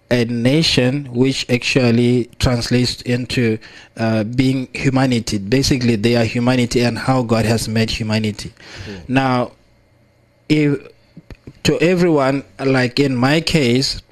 a nation, which actually translates into being humanity. Basically, they are humanity and how God has made humanity. Now, if to everyone, like in my case,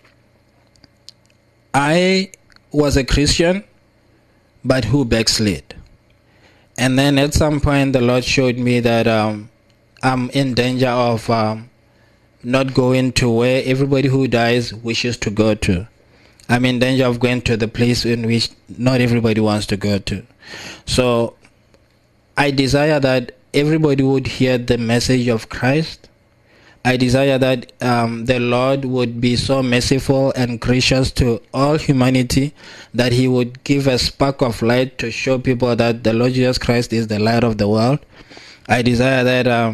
I was a Christian, but who backslid. And then at some point, the Lord showed me that I'm in danger of not going to where everybody who dies wishes to go to. I'm in danger of going to the place in which not everybody wants to go to. So I desire that everybody would hear the message of Christ. I desire that the Lord would be so merciful and gracious to all humanity that he would give a spark of light to show people that the Lord Jesus Christ is the light of the world. I desire that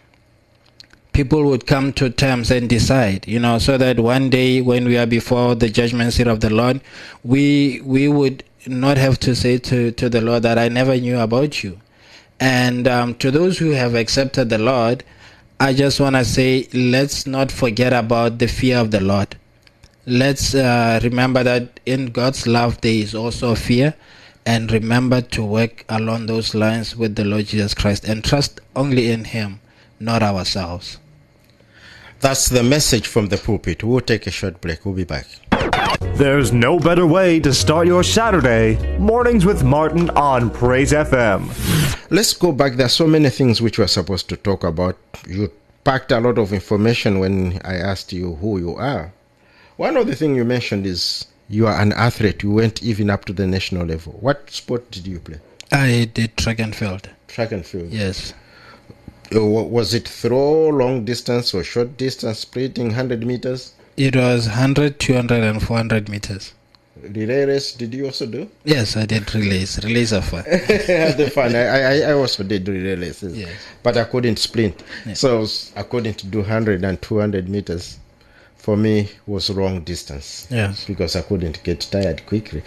people would come to terms and decide, so that one day when we are before the judgment seat of the Lord, we would not have to say to the Lord that I never knew about you. And to those who have accepted the Lord, I just want to say, let's not forget about the fear of the Lord. Let's remember that in God's love there is also fear, and remember to work along those lines with the Lord Jesus Christ and trust only in him, not ourselves. That's the message from the pulpit. We'll take a short break. We'll be back. There's no better way to start your Saturday. Mornings with Martin on Praise FM. Let's go back. There are so many things which we're supposed to talk about. You packed a lot of information when I asked you who you are. One of the things you mentioned is you are an athlete. You went even up to the national level. What sport did you play? I did track and field. Track and field? Yes. Was it throw, long distance or short distance, sprinting, 100 meters? It was 100, 200 and 400 meters. Relay race, did you also do? Yes, I did relays. Relays are fun. They're fun. I also did relay races, yes. But I couldn't sprint. Yes. So I couldn't do 100 and 200 meters. For me, it was long distance. Yes. Because I couldn't get tired quickly.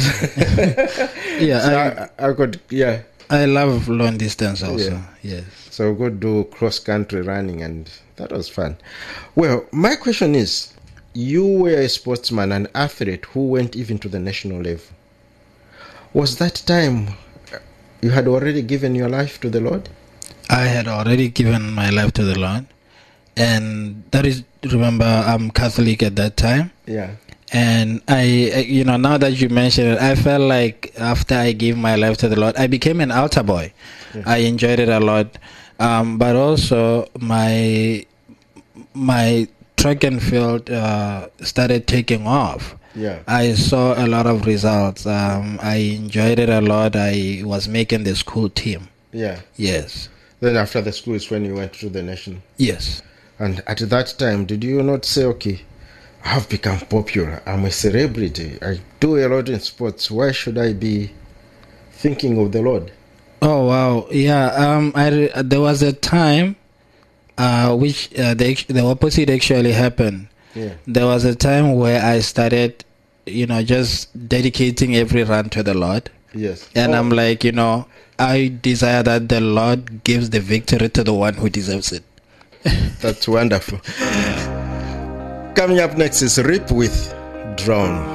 Yeah, so I could, yeah. I love long distance also, yeah. Yes. So we could do cross-country running, and that was fun. Well, my question is, you were a sportsman, an athlete who went even to the national level. Was that time you had already given your life to the Lord? I had already given my life to the Lord. And that is, remember, I'm Catholic at that time. Yeah. And I now that you mention it, I felt like after I gave my life to the Lord, I became an altar boy. Yeah. I enjoyed it a lot. But also my track and field started taking off. Yeah. I saw a lot of results. I enjoyed it a lot. I was making the school team. Yeah. Yes. Then after the school is when you went to the national? Yes. And at that time, did you not say, okay, I've become popular, I'm a celebrity, I do a lot in sports, why should I be thinking of the Lord? Oh, wow. Yeah. There was a time which the opposite actually happened. Yeah. There was a time where I started, just dedicating every run to the Lord. Yes. And I'm like, I desire that the Lord gives the victory to the one who deserves it. That's wonderful. Coming up next is Rip with Drone.